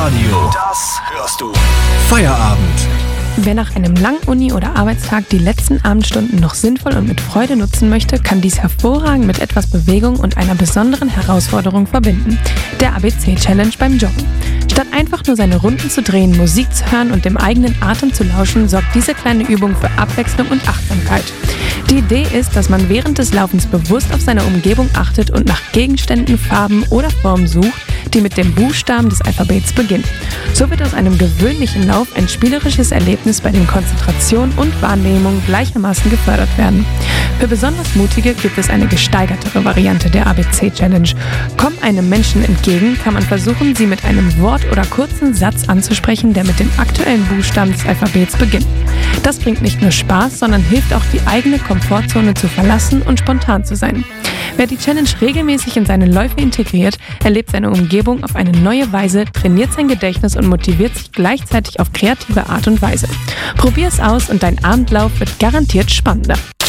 Radio. Das hörst du. Feierabend. Wer nach einem langen Uni- oder Arbeitstag die letzten Abendstunden noch sinnvoll und mit Freude nutzen möchte, kann dies hervorragend mit etwas Bewegung und einer besonderen Herausforderung verbinden: der ABC-Challenge beim Joggen. Statt einfach nur seine Runden zu drehen, Musik zu hören und dem eigenen Atem zu lauschen, sorgt diese kleine Übung für Abwechslung und Achtsamkeit. Die Idee ist, dass man während des Laufens bewusst auf seine Umgebung achtet und nach Gegenständen, Farben oder Formen sucht, die mit dem Buchstaben des Alphabets beginnen. So wird aus einem gewöhnlichen Lauf ein spielerisches Erlebnis, bei dem Konzentration und Wahrnehmung gleichermaßen gefördert werden. Für besonders Mutige gibt es eine gesteigertere Variante der ABC-Challenge. Kommt einem Menschen entgegen, kann man versuchen, sie mit einem Wort oder kurzen Satz anzusprechen, der mit dem aktuellen Buchstaben des Alphabets beginnt. Das bringt nicht nur Spaß, sondern hilft auch, die eigene Komfortzone zu verlassen und spontan zu sein. Wer die Challenge regelmäßig in seine Läufe integriert, erlebt seine Umgebung auf eine neue Weise, trainiert sein Gedächtnis und motiviert sich gleichzeitig auf kreative Art und Weise. Probier es aus und dein Abendlauf wird garantiert spannender.